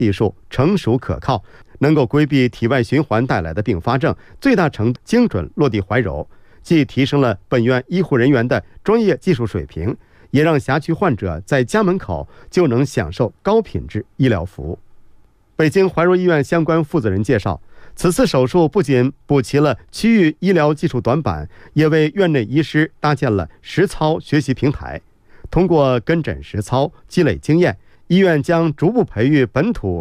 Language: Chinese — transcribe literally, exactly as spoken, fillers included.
技术成熟可靠，能够规避体外循环带来的并发症，最大程度精准落地怀柔，既提升了本院医护人员的专业技术水平，也让辖区患者在家门口就能享受高品质医疗服务。北京怀柔医院相关负责人介绍，此次手术不仅补齐了区域医疗技术短板，也为院内医师搭建了实操学习平台。通过跟诊实操积累经验，医院将逐步培育本土